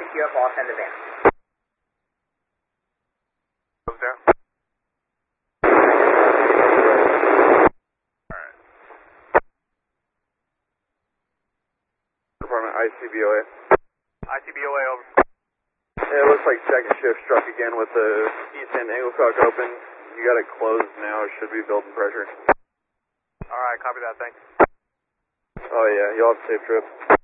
pick you up, I'll send the van. Down. Alright. Department ICBOA. ICBOA over. Yeah, it looks like second shift struck again with the east end angle cock open. You got it closed now, it should be building pressure. Alright, copy that, thanks. Oh yeah, you'll have a safe trip.